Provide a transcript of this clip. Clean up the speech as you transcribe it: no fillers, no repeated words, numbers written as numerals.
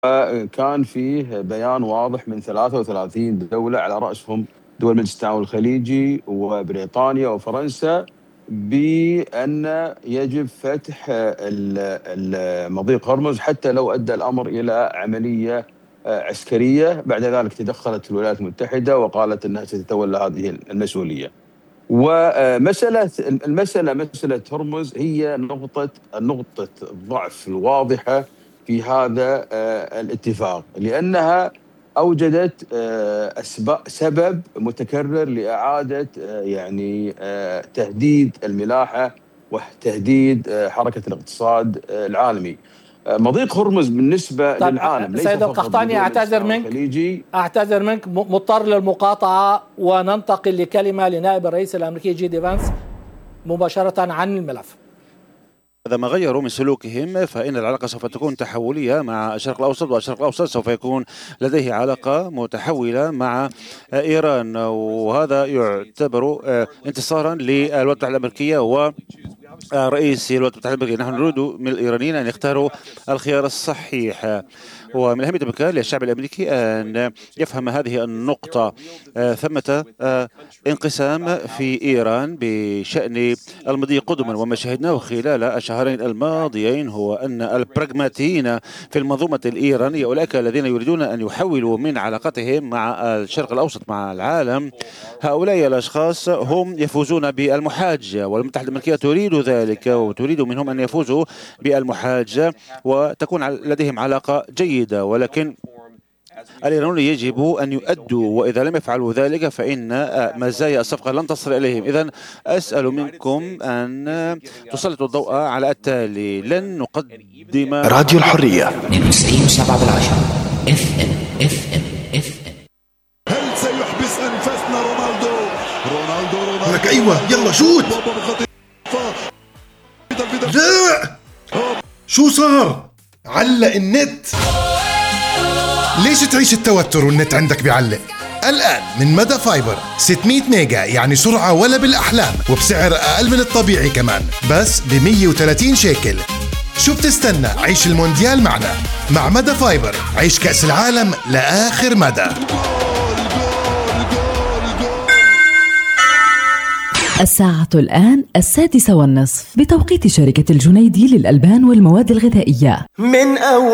كان فيه بيان واضح من 33 دولة على رأسهم دول مجلس التعاون الخليجي وبريطانيا وفرنسا بأن يجب فتح مضيق هرمز حتى لو أدى الأمر إلى عملية عسكرية. بعد ذلك تدخلت الولايات المتحدة وقالت أنها ستتولى هذه المسؤولية. مسألة هرمز هي نقطة الضعف الواضحة في هذا الاتفاق، لأنها أوجدت سبب متكرر لإعادة تهديد الملاحة وتهديد حركة الاقتصاد العالمي. مضيق هرمز بالنسبة للعالم ليس سيد القحطاني، أعتذر منك مضطر للمقاطعة، وننتقل لكلمة لنائب الرئيس الأمريكي جي دي فانس مباشرة عن الملف. إذا ما غيروا من سلوكهم فإن العلاقة سوف تكون تحولية مع الشرق الأوسط، والشرق الأوسط سوف يكون لديه علاقة متحولة مع إيران، وهذا يعتبر انتصارا للولايات المتحدة الأمريكية ورئيس الولايات المتحدة الأمريكية. نحن نريد من الإيرانيين أن يختاروا الخيار الصحيح، ومن أهمية بمكان للشعب الأمريكي أن يفهم هذه النقطة. ثمة انقسام في إيران بشأن المضي قدما، وما شاهدناه خلال الشهرين الماضيين هو أن البراغماتيين في المنظومة الإيرانية، أولئك الذين يريدون أن يحولوا من علاقتهم مع الشرق الأوسط مع العالم، هؤلاء الأشخاص هم يفوزون بالمحاجة، والولايات المتحدة الأمريكية تريد ذلك، وتريد منهم أن يفوزوا بالمحاجة وتكون لديهم علاقة جيدة. ولكن الإيرانيون يجب أن يؤدوا، وإذا لم يفعلوا ذلك فإن مزايا الصفقة لن تصل إليهم. إذن أسأل منكم أن تسلطوا الضوء على التالي: لن نقدم راديو الحرية 92.7 FM. هل سيحبس أنفاسنا رونالدو؟ لك أيوة يلا شوت. لا شو صار؟ علق النت. ليش تعيش التوتر والنت عندك بيعلق؟ الآن من مدى فايبر 600 ميجا، يعني سرعة ولا بالأحلام، وبسعر أقل من الطبيعي كمان، بس ب 130 شيكل. شو بتستنى؟ عيش المونديال معنا. مع مدى فايبر عيش كأس العالم لآخر مدى. الساعة الآن 6:30 بتوقيت شركة الجنيدي للألبان والمواد الغذائية. من أول